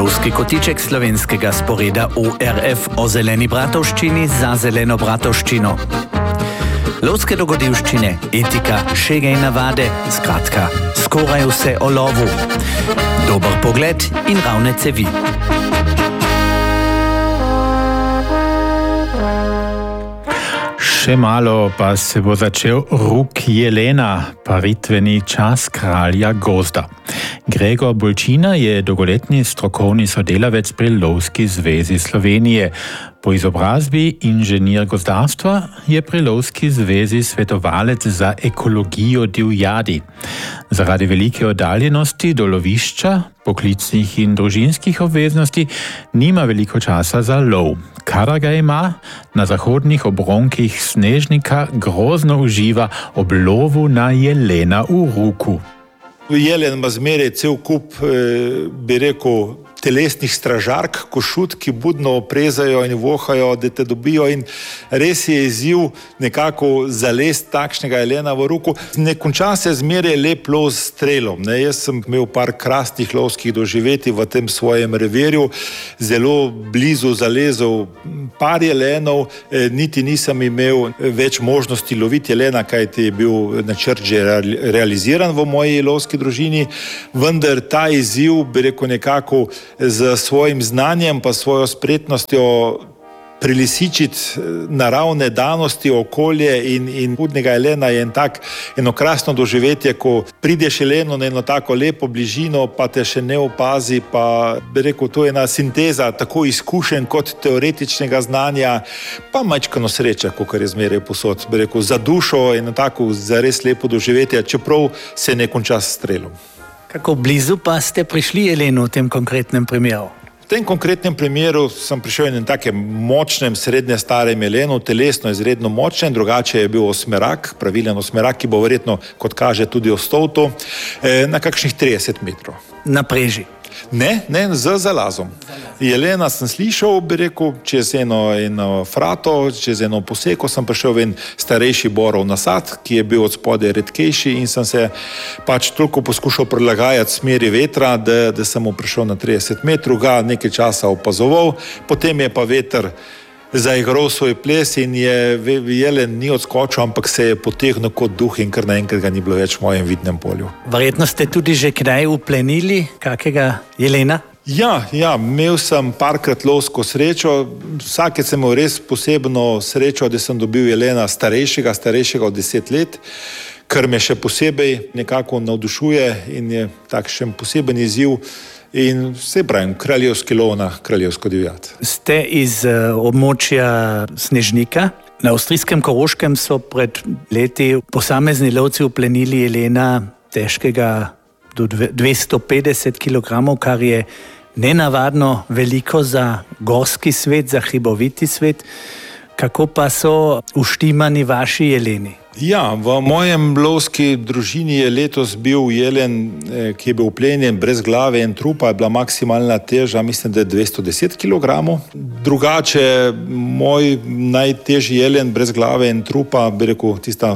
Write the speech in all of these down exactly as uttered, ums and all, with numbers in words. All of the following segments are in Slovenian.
Lovski kotiček slovenskega sporeda U R F o zeleni bratovščini za zeleno bratovščino. Lovske dogodivščine, etika, šege in navade, skratka, skoraj vse o lovu. Dober pogled in ravne cevi. Še malo pa se bo začel ruk jelena, paritveni čas kralja gozda. Gregor Bolčina je dolgoletni strokovni sodelavec pri Lovski zvezi Slovenije. Po izobrazbi inženir gozdarstva je pri Lovski zvezi svetovalec za ekologijo divjadi. Zaradi velike oddaljenosti do lovišča, poklicnih in družinskih obveznosti nima veliko časa za lov. Kadar ga ima, na zahodnih obronkih Snežnika grozno uživa ob lovu na jelena v ruku. Jelen ima zmeraj cel kup, bi rekel, telesnih stražark, košut, ki budno oprezajo in vohajo, da te dobijo, in res je izziv nekako zalezti takšnega jelena v ruku. Ne konča se zmeraj lep lov s strelom. Ne, jaz sem imel par krasnih lovskih doživetij v tem svojem revirju, zelo blizu zalezel par jelenov, niti nisem imel več možnosti loviti jelena, kajti je bil načrt že realiziran v moji lovski družini, vendar ta izziv, bi rekel, nekako z svojim znanjem pa svojo spretnostjo prilisičiti naravne danosti, okolje in, in budnega jelena je en tak, eno krasno doživetje, ko prideš jelenu na eno tako lepo bližino, pa te še ne opazi, pa bi rekel, to je ena sinteza tako izkušenj kot teoretičnega znanja, pa majčkano sreča, kakor je zmeraj posod, bi rekel, za dušo in tako za res lepo doživetje, čeprav se ne konča s strelom. Kako blizu pa ste prišli jelenu v tem konkretnem primeru? V tem konkretnem primeru sem prišel v enem takem močnem, srednje starem jelenu, telesno izredno močnem, drugače je bil osmerak, pravilen osmerak, ki bo verjetno, kot kaže, tudi ostal to, na kakšnih trideset metrov. Na preži? Ne, ne, z zalazom. Jelena sem slišal, bi rekel, čez eno, eno frato, čez eno poseko sem prišel v en starejši borov nasad, ki je bil od spodaj redkejši, in sem se pač toliko poskušal prilagajati smeri vetra, da, da sem mu prišel na trideset metrov, ga nekaj časa opazoval, potem je pa veter zaigral svoj ples in je jelen ni odskočil, ampak se je potegnil kot duh in kar naenkrat ga ni bilo več v mojem vidnem polju. Verjetno ste tudi že kdaj uplenili kakega jelena? Ja, ja, imel sem parkrat lovsko srečo, vsake sem imel res posebno srečo, da sem dobil jelena starejšega, starejšega od deset let, kar me še posebej nekako navdušuje in je takšen poseben izziv. In vse pravim, kraljevski lov na kraljevsko divjad. Ste iz uh, območja Snežnika. Na avstrijskem Koroškem so pred leti posamezni lovci uplenili jelena težkega do dvesto petdeset kilogramov, kar je nenavadno veliko za gorski svet, za hriboviti svet. Kako pa so uštimani vaši jeleni? Ja, v mojem lovski družini je letos bil jelen, ki je bil uplenjen brez glave in trupa, je bila maksimalna teža, mislim, da je dvesto deset kilogramov. Drugače, moj najtežji jelen brez glave in trupa, bi rekel, tista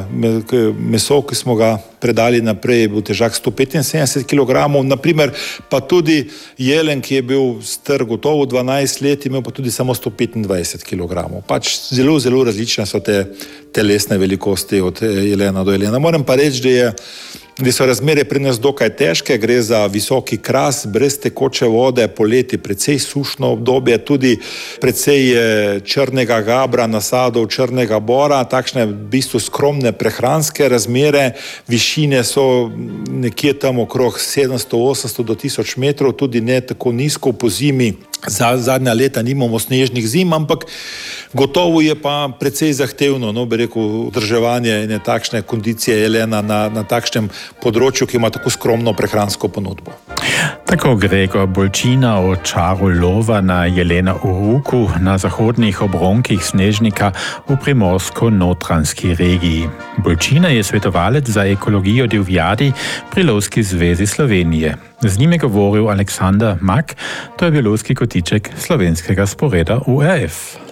meso, ki smo ga predali naprej, je bil težak sto petinsedemdeset kilogramov. Naprimer, pa tudi jelen, ki je bil star gotovo dvanajst let, imel pa tudi samo sto petindvajset kilogramov. Pač zelo, zelo različne so te telesne velikosti od jelena do jelena. Moram pa reči, da, je, da so razmere pri nas dokaj težke, gre za visoki kras, brez tekoče vode, poleti precej sušno obdobje, tudi precej črnega gabra, nasadov črnega bora, takšne v bistvu skromne prehranske razmere, višine so nekje tam okrog sedemsto osemsto do tisoč metrov, tudi ne tako nizko po zimi. Za zadnja leta nimamo snežnih zim, ampak gotovo je pa precej zahtevno, no, bi rekel, vzdrževanje ene takšne kondicije jelena na, na takšnem področju, ki ima tako skromno prehransko ponudbo. Tako Gregor Bolčina o čaru lova na jelena v ruku na zahodnih obronkih Snežnika v primorsko-notranjski regiji. Bolčina je svetovalec za ekologijo divjadi pri Lovski zvezi Slovenije. Z njim je govoril Aleksander Mak, to je bil lovski kotiček slovenskega sporeda U R F.